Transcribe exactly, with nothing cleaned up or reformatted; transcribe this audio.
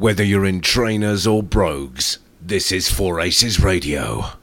Whether you're in trainers or brogues, this is Four Aces Radio.